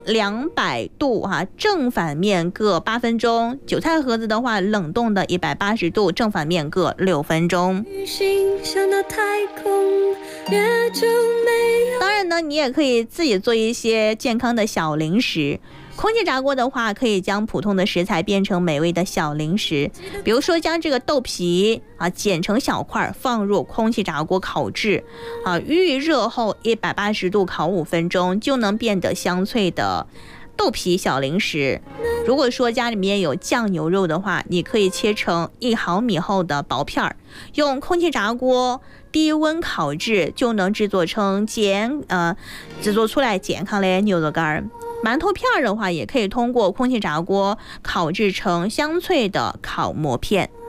200度正反面各8分钟。韭菜盒子的话，冷冻的180度，正反面各6分钟。当然呢，你也可以自己做一些健康的小零食。空气炸锅的话，可以将普通的食材变成美味的小零食，比如说将这个豆皮剪成小块，放入空气炸锅烤制预热后180度烤5分钟，就能变得香脆的豆皮小零食。如果说家里面有酱牛肉的话，你可以切成1毫米厚的薄片，用空气炸锅低温烤制，就能制作出来健康的牛肉干。馒头片的话，也可以通过空气炸锅烤制成香脆的烤馍片。